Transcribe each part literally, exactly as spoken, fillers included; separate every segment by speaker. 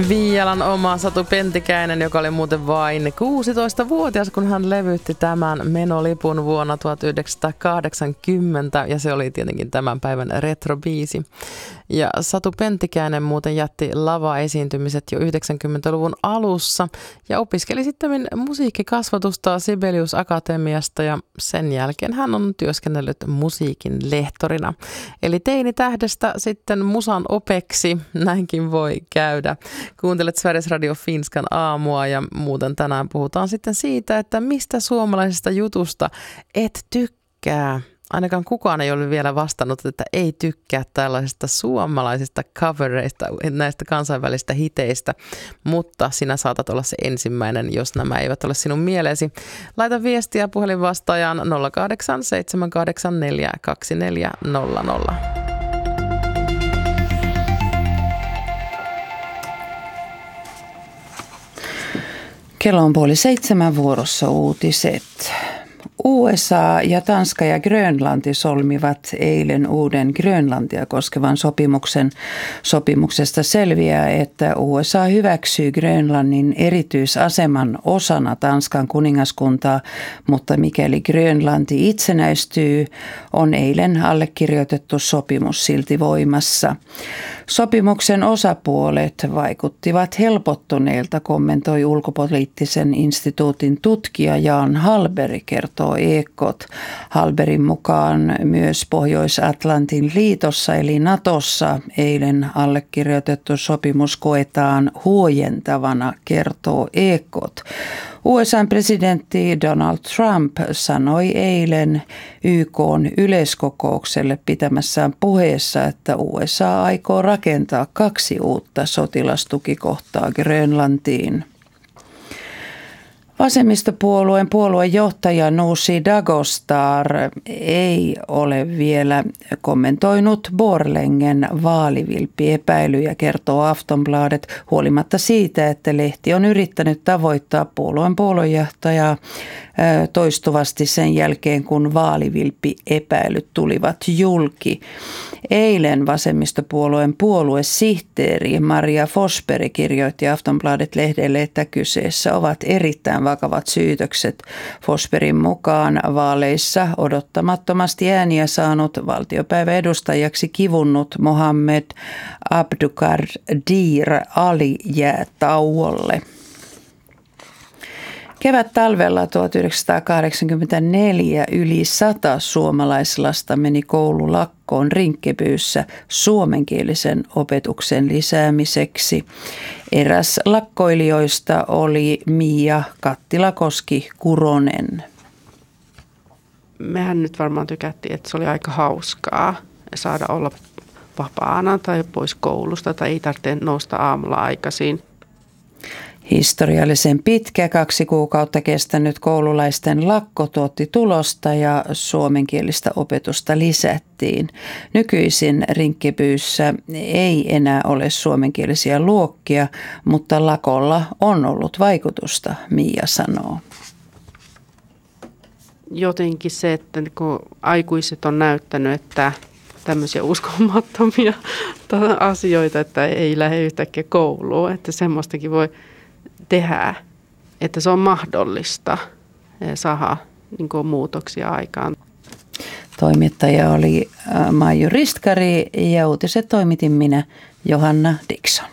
Speaker 1: Viialan oma Satu Pentikäinen, joka oli muuten vain kuusitoistavuotias, kun hän levytti tämän menolipun vuonna tuhatyhdeksänsataakahdeksankymmentä, ja se oli tietenkin tämän päivän retrobiisi. Ja Satu Pentikäinen muuten jätti lava-esiintymiset jo yhdeksänkymmentäluvun alussa ja opiskeli sitten musiikkikasvatusta Sibelius Akatemiasta, ja sen jälkeen hän on työskennellyt musiikin lehtorina. Eli teinitähdestä sitten musan opeksi, näinkin voi käydä. Kuuntelet Sveriges Radio Finskan aamua, ja muuten tänään puhutaan sitten siitä, että mistä suomalaisesta jutusta et tykkää. Ainakaan kukaan ei ole vielä vastannut, että ei tykkää tällaisista suomalaisista covereista, näistä kansainvälisistä hiteistä, mutta sinä saatat olla se ensimmäinen, jos nämä eivät ole sinun mieleesi. Laita viestiä puhelinvastaajan nolla kahdeksan seitsemän kahdeksan neljä kaksi neljä nolla nolla.
Speaker 2: Kello on puoli seitsemän, vuorossa uutiset. U S A ja Tanska ja Grönlanti solmivat eilen uuden Grönlantia koskevan sopimuksen. Sopimuksesta selviää, että U S A hyväksyy Grönlannin erityisaseman osana Tanskan kuningaskuntaa, mutta mikäli Grönlanti itsenäistyy, on eilen allekirjoitettu sopimus silti voimassa. Sopimuksen osapuolet vaikuttivat helpottuneilta, kommentoi ulkopoliittisen instituutin tutkija Jan Hallberg, kertoo Ekot. Hallbergin mukaan myös Pohjois-Atlantin liitossa eli Natossa eilen allekirjoitettu sopimus koetaan huojentavana, kertoo Ekot. U S A:n presidentti Donald Trump sanoi eilen Y K:n yleiskokoukselle pitämässään puheessa, että U S A aikoo rakentaa kaksi uutta sotilastukikohtaa Grönlantiin. Vasemmistopuolueen puoluejohtaja Nooshi Dadgostar ei ole vielä kommentoinut Borlängen vaalivilppiepäilyjä, kertoo Aftonbladet, huolimatta siitä, että lehti on yrittänyt tavoittaa puolueen puoluejohtajaa toistuvasti sen jälkeen, kun vaalivilppiepäilyt tulivat julki. Eilen vasemmistopuolueen puoluesihteeri Maria Forsberg kirjoitti Aftonbladet-lehdelle, että kyseessä ovat erittäin vakavat syytökset. Forsbergin mukaan vaaleissa odottamattomasti ääniä saanut valtiopäiväedustajaksi kivunnut Mohammed Abduqaadir Ali jää tauolle. Kevät-talvella tuhatyhdeksänsataakahdeksankymmentäneljä yli sata suomalaislasta meni koululakkoon Rinkkebyyssä suomenkielisen opetuksen lisäämiseksi. Eräs lakkoilijoista oli Mia Kattilakoski-Kuronen.
Speaker 3: Mehän nyt varmaan tykättiin, että se oli aika hauskaa saada olla vapaana tai pois koulusta tai ei tarvitse nousta aamulla aikaisin.
Speaker 2: Historiallisen pitkä kaksi kuukautta kestänyt koululaisten lakko tuotti tulosta ja suomenkielistä opetusta lisättiin. Nykyisin Rinkkebyyssä ei enää ole suomenkielisiä luokkia, mutta lakolla on ollut vaikutusta, Mia sanoo.
Speaker 3: Jotenkin se, että kun aikuiset on näyttänyt, että tämmöisiä uskomattomia asioita, että ei lähde yhtäkkiä kouluun, että semmoistakin voi tehdä, että se on mahdollista saada niin kuin muutoksia aikaan.
Speaker 2: Toimittaja oli Maiju Ristkari ja uutiset toimitin minä, Johanna Dixon.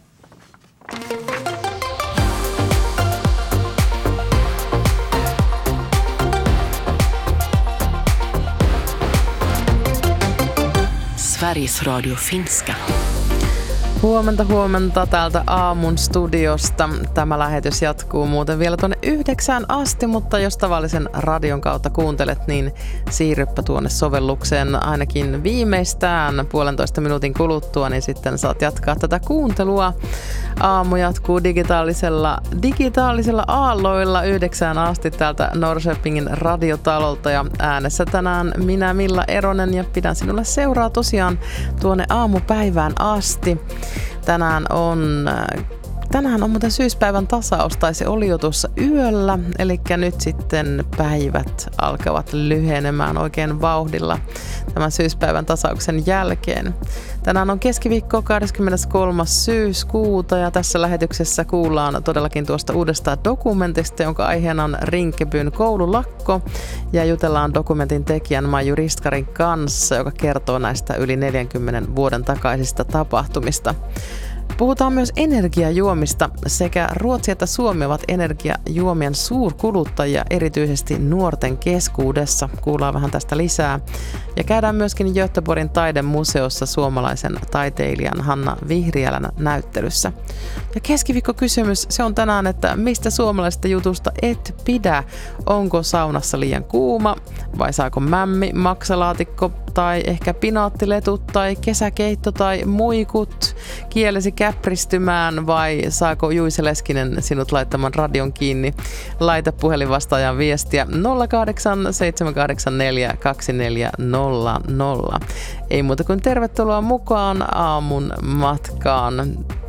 Speaker 4: Sveriges Radio Finska.
Speaker 1: Huomenta, huomenta täältä aamun studiosta. Tämä lähetys jatkuu muuten vielä tuonne yhdeksään asti, mutta jos tavallisen radion kautta kuuntelet, niin siirryppä tuonne sovellukseen ainakin viimeistään puolentoista minuutin kuluttua, niin sitten saat jatkaa tätä kuuntelua. Aamu jatkuu digitaalisella, digitaalisella aalloilla yhdeksään asti täältä Norrköpingin radiotalolta, ja äänessä tänään minä Milla Eronen, ja pidän sinulle seuraa tosiaan tuonne aamupäivään asti. Tänään on tänään on muuten syyspäivän tasaus, tai se oli jo tuossa yöllä, eli nyt sitten päivät alkavat lyhenemään oikein vauhdilla tämän syyspäivän tasauksen jälkeen. Tänään on keskiviikko kahdeskymmeneskolmas syyskuuta ja tässä lähetyksessä kuullaan todellakin tuosta uudesta dokumentista, jonka aiheena on Rinkebyn koululakko, ja jutellaan dokumentin tekijän Maiju Ristkarin kanssa, joka kertoo näistä yli neljänkymmenen vuoden takaisista tapahtumista. Puhutaan myös energiajuomista. Sekä Ruotsi että Suomi ovat energiajuomien suurkuluttajia, erityisesti nuorten keskuudessa. Kuullaan vähän tästä lisää. Ja käydään myöskin Göteborgin taidemuseossa suomalaisen taiteilijan Hanna Vihriälän näyttelyssä. Ja keskiviikkokysymys, se on tänään, että mistä suomalaisesta jutusta et pidä? Onko saunassa liian kuuma vai saako mämmi, maksalaatikko tai ehkä pinaattiletut tai kesäkeitto tai muikut kielesi käpristymään vai saako Juise Leskinen sinut laittamaan radion kiinni? Laita puhelinvastaajan viestiä nolla kahdeksan seitsemän kahdeksan neljä kaksi neljä nolla nolla. Ei muuta kuin tervetuloa mukaan aamun matkaan.